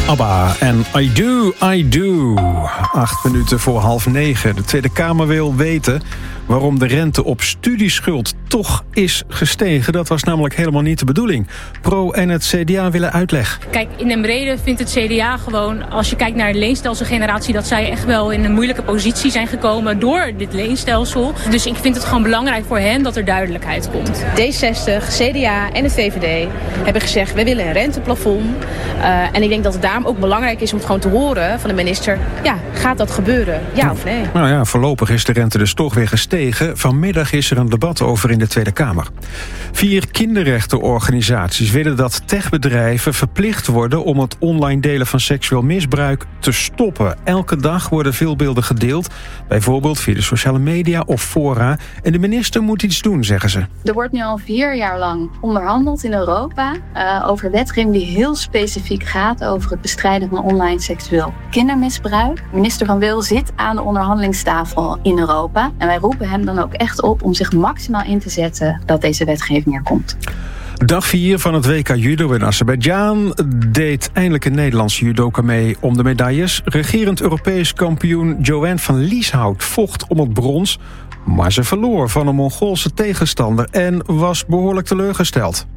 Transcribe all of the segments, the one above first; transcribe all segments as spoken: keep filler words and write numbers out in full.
ABBA en I Do, I Do. Acht minuten voor half negen. De Tweede Kamer wil weten waarom de rente op studieschuld toch is gestegen. Dat was namelijk helemaal niet de bedoeling. Pro en het C D A willen uitleg. Kijk, in den brede vindt het C D A gewoon, als je kijkt naar de leenstelselgeneratie, dat zij echt wel in een moeilijke positie zijn gekomen door dit leenstelsel. Dus ik vind het gewoon belangrijk voor hen dat er duidelijkheid komt. D zestig, C D A en de V V D hebben gezegd, wij willen een renteplafond. Uh, en ik denk dat het daarom ook belangrijk is om het gewoon te horen van de minister. Ja, gaat dat gebeuren? Ja of nee? Nou ja, voorlopig is de rente dus toch weer gestegen. Vanmiddag is er een debat over in de Tweede Kamer. Vier kinderrechtenorganisaties willen dat techbedrijven verplicht worden om het online delen van seksueel misbruik te stoppen. Elke dag worden veel beelden gedeeld, bijvoorbeeld via de sociale media of fora. En de minister moet iets doen, zeggen ze. Er wordt nu al vier jaar lang onderhandeld in Europa uh, over wetgeving die heel specifiek gaat over het bestrijden van online seksueel kindermisbruik. Minister Van Wil zit aan de onderhandelingstafel in Europa en wij roepen hem dan ook echt op om zich maximaal in te zetten dat deze wetgeving er komt. Dag vier van het W K Judo in Azerbeidzjan deed eindelijk een Nederlandse judoka mee om de medailles. Regerend Europees kampioen Joanne van Lieshout vocht om het brons, maar ze verloor van een Mongoolse tegenstander en was behoorlijk teleurgesteld.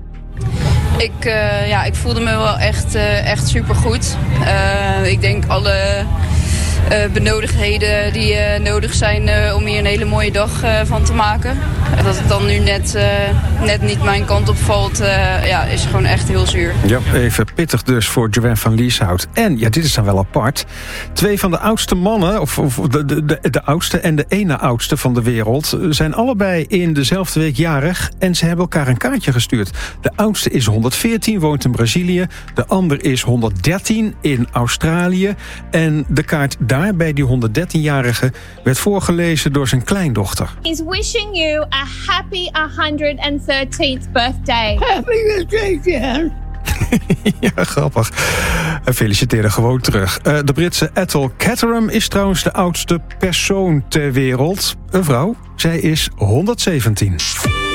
Ik, uh, ja, ik voelde me wel echt, uh, echt supergoed. Uh, ik denk alle uh, benodigdheden die uh, nodig zijn uh, om hier een hele mooie dag uh, van te maken. Dat het dan nu net, uh, net niet mijn kant op valt, uh, ja, is gewoon echt heel zuur. Ja, even pittig dus voor Joanne van Lieshout. En, ja, dit is dan wel apart. Twee van de oudste mannen, of, of de, de, de, de oudste en de ene oudste van de wereld, zijn allebei in dezelfde week jarig en ze hebben elkaar een kaartje gestuurd. De oudste is honderdveertien, woont in Brazilië. De ander is honderddertien in Australië. En de kaart daar bij die honderddertienjarige werd voorgelezen door zijn kleindochter. Is wishing you a happy one hundred thirteenth birthday. Happy birthday, Jan. Ja, grappig. En feliciteerde gewoon terug. Uh, de Britse Ethel Caterham is trouwens de oudste persoon ter wereld. Een vrouw. Zij is honderdzeventien.